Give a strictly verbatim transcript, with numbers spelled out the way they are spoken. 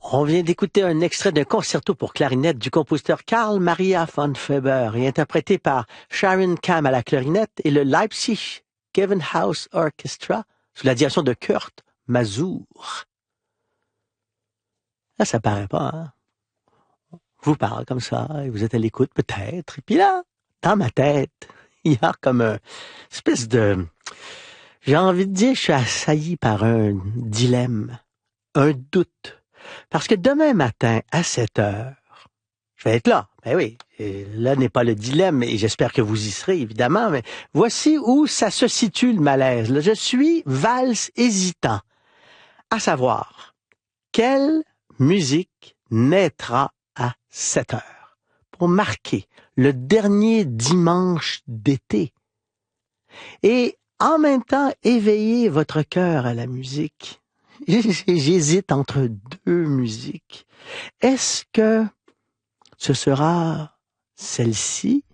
On vient d'écouter un extrait d'un concerto pour clarinette du compositeur Carl Maria von Weber et interprété par Sharon Kam à la clarinette et le Leipzig Gewandhaus Orchestra sous la direction de Kurt Masur. Là, ça paraît pas, hein? Je vous parle comme ça, et vous êtes à l'écoute peut-être. Et puis là, dans ma tête, il y a comme une espèce de... J'ai envie de dire, je suis assailli par un dilemme, un doute. Parce que demain matin, à sept heures, je vais être là. Ben oui, et là n'est pas le dilemme, et j'espère que vous y serez, évidemment, mais voici où ça se situe le malaise. Là, je suis valse hésitant, à savoir, quelle musique naîtra à sept heures pour marquer le dernier dimanche d'été et en même temps éveiller votre cœur à la musique. J'hésite entre deux musiques. Est-ce que ce sera celle-ci